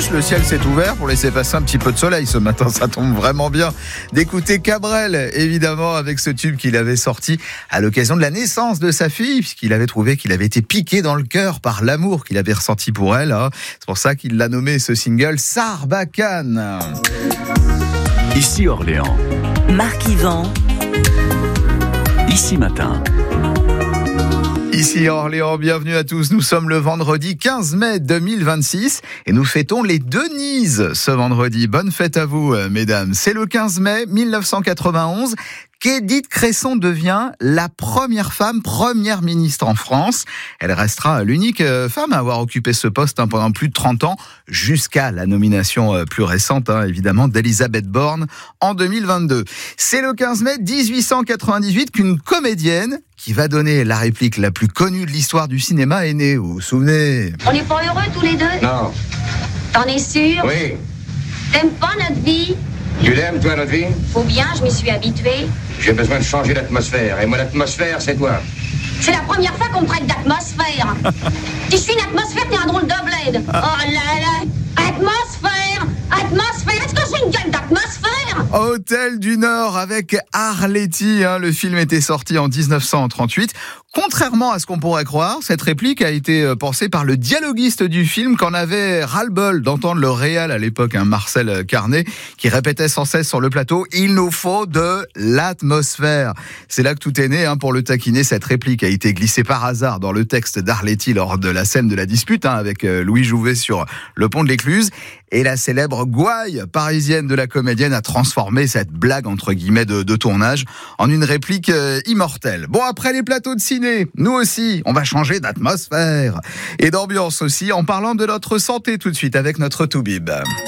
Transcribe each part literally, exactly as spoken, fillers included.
plus, le ciel s'est ouvert pour laisser passer un petit peu de soleil ce matin. Ça tombe vraiment bien d'écouter Cabrel, évidemment, avec ce tube qu'il avait sorti à l'occasion de la naissance de sa fille, puisqu'il avait trouvé qu'il avait été piqué dans le cœur par l'amour qu'il avait ressenti pour elle. C'est pour ça qu'il l'a nommé ce single Sarbacane. Ici Orléans. Marc Yvan. Ici Matin. Ici Orléans, bienvenue à tous. Nous sommes le vendredi quinze mai deux mille vingt-six et nous fêtons les Denises ce vendredi. Bonne fête à vous, mesdames. C'est le quinze mai mille neuf cent quatre-vingt-onze qu'Édith Cresson devient la première femme première ministre en France. Elle restera l'unique femme à avoir occupé ce poste pendant plus de trente ans, jusqu'à la nomination plus récente, évidemment, d'Elisabeth Borne en deux mille vingt-deux. C'est le quinze mai dix-huit cent quatre-vingt-dix-huit qu'une comédienne qui va donner la réplique la plus connue de l'histoire du cinéma est née. Vous vous souvenez ? On n'est pas heureux tous les deux ? Non. T'en es sûr ? Oui. T'aimes pas notre vie ? Tu l'aimes, toi, notre vie ? Faut bien, je m'y suis habituée. J'ai besoin de changer d'atmosphère. Et moi, l'atmosphère, c'est toi. C'est la première fois qu'on me traite d'atmosphère. Tu suis une atmosphère, t'es un drôle de bled. Oh là là. Atmosphère. Atmosphère. Est-ce que j'ai une gueule d'atmosphère ? Hôtel du Nord avec Arletty. Hein, le film était sorti en dix-neuf cent trente-huit. Contrairement à ce qu'on pourrait croire, cette réplique a été pensée par le dialoguiste du film qu'en avait ras-le-bol d'entendre le réal à l'époque, hein, Marcel Carnet, qui répétait sans cesse sur le plateau « Il nous faut de l'atmosphère ». C'est là que tout est né, hein, pour le taquiner. Cette réplique a été glissée par hasard dans le texte d'Arletty lors de la scène de la dispute, hein, avec Louis Jouvet sur le pont de l'Écluse. Et la célèbre gouaille parisienne de la comédienne a transformé cette blague entre guillemets de, de tournage en une réplique euh, immortelle. Bon, après les plateaux de ciné, nous aussi, on va changer d'atmosphère et d'ambiance aussi, en parlant de notre santé tout de suite avec notre Toubib.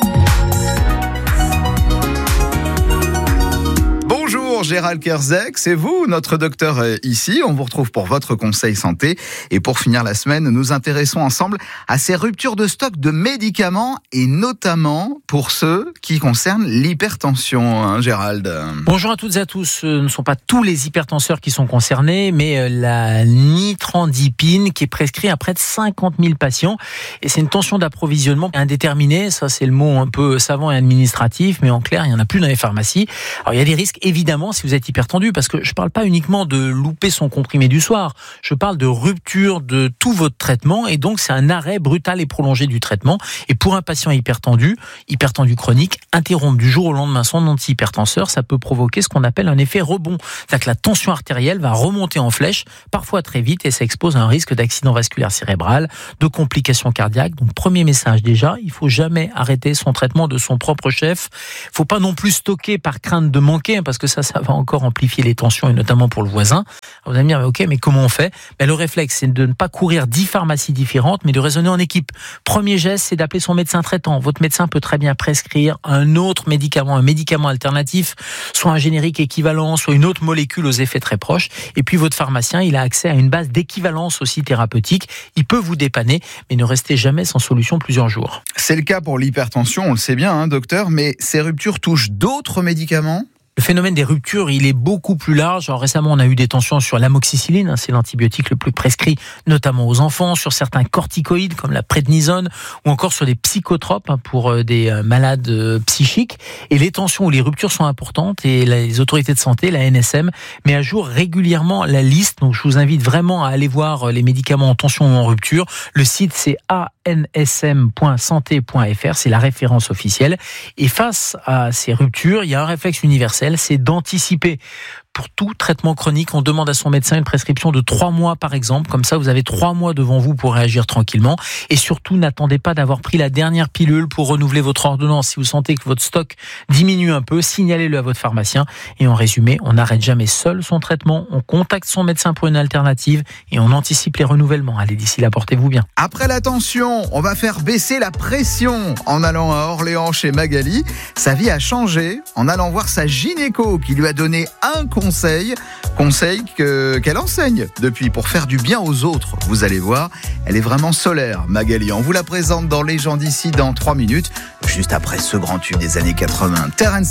Bonjour Gérald Kerzek, c'est vous, notre docteur ici. On vous retrouve pour votre conseil santé. Et pour finir la semaine, nous nous intéressons ensemble à ces ruptures de stock de médicaments et notamment pour ceux qui concernent l'hypertension, hein, Gérald. Bonjour à toutes et à tous. Ce ne sont pas tous les hypertenseurs qui sont concernés, mais la nitrandipine qui est prescrite à près de cinquante mille patients. Et c'est une tension d'approvisionnement indéterminée. Ça, c'est le mot un peu savant et administratif, mais en clair, il n'y en a plus dans les pharmacies. Alors, il y a des risques évidemment si vous êtes hypertendu, parce que je ne parle pas uniquement de louper son comprimé du soir, je parle de rupture de tout votre traitement, et donc c'est un arrêt brutal et prolongé du traitement. Et pour un patient hypertendu, hypertendu chronique, interrompre du jour au lendemain son antihypertenseur, ça peut provoquer ce qu'on appelle un effet rebond. C'est-à-dire que la tension artérielle va remonter en flèche, parfois très vite, et ça expose à un risque d'accident vasculaire cérébral, de complications cardiaques. Donc premier message déjà, il ne faut jamais arrêter son traitement de son propre chef. Il ne faut pas non plus stocker par crainte de manquer, parce que ça, ça va encore amplifier les tensions, et notamment pour le voisin. Alors vous allez me dire, mais ok, mais comment on fait ? Ben, le réflexe, c'est de ne pas courir dix pharmacies différentes, mais de raisonner en équipe. Premier geste, c'est d'appeler son médecin traitant. Votre médecin peut très bien prescrire un autre médicament, un médicament alternatif, soit un générique équivalent, soit une autre molécule aux effets très proches. Et puis votre pharmacien, il a accès à une base d'équivalence aussi thérapeutique. Il peut vous dépanner, mais ne restez jamais sans solution plusieurs jours. C'est le cas pour l'hypertension, on le sait bien, hein, docteur, mais ces ruptures touchent d'autres médicaments ? Le phénomène des ruptures, il est beaucoup plus large. Alors récemment, on a eu des tensions sur l'amoxicilline, c'est l'antibiotique le plus prescrit, notamment aux enfants, sur certains corticoïdes comme la prednisone, ou encore sur des psychotropes pour des malades psychiques. Et les tensions ou les ruptures sont importantes, et les autorités de santé, la N S M, met à jour régulièrement la liste. Donc je vous invite vraiment à aller voir les médicaments en tension ou en rupture. Le site, c'est a n s m point santé point f r, c'est la référence officielle. Et face à ces ruptures, il y a un réflexe universel, c'est d'anticiper. Pour tout traitement chronique, on demande à son médecin une prescription de trois mois par exemple. Comme ça, vous avez trois mois devant vous pour réagir tranquillement. Et surtout, n'attendez pas d'avoir pris la dernière pilule pour renouveler votre ordonnance. Si vous sentez que votre stock diminue un peu, signalez-le à votre pharmacien. Et en résumé, on n'arrête jamais seul son traitement. On contacte son médecin pour une alternative et on anticipe les renouvellements. Allez, d'ici là, portez-vous bien. Après la tension, on va faire baisser la pression en allant à Orléans chez Magali. Sa vie a changé en allant voir sa gynéco qui lui a donné un conseil. Conseil, conseil que, qu'elle enseigne depuis pour faire du bien aux autres. Vous allez voir, elle est vraiment solaire, Magali. On vous la présente dans Les gens d'ici dans trois minutes, juste après ce grand tube des années quatre-vingts. Terence